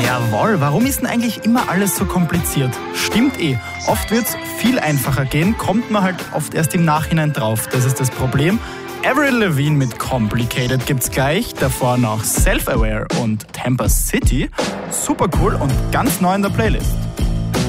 Jawohl, warum ist denn eigentlich immer alles so kompliziert? Stimmt eh, oft wird's viel einfacher gehen, kommt man halt oft erst im Nachhinein drauf. Das ist das Problem. Avril Lavigne mit Complicated gibt's gleich, davor noch Self-Aware und Tampa City. Super cool und ganz neu in der Playlist.